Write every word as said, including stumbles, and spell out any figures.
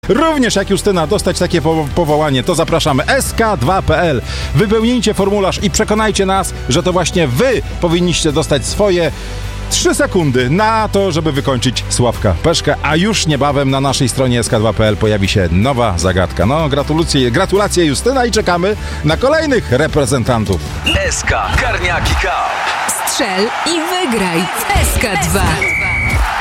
również jak Justyna dostać takie po- powołanie, to zapraszamy S K dwa kropka P L. Wypełnijcie formularz i przekonajcie nas, że to właśnie wy powinniście dostać swoje trzy sekundy na to, żeby wykończyć Sławka Peszkę, a już niebawem na naszej stronie S K dwa kropka P L pojawi się nowa zagadka. No, gratulacje, gratulacje Justyna i czekamy na kolejnych reprezentantów. S K Karniaki Cup. Strzel i wygraj w S K dwa.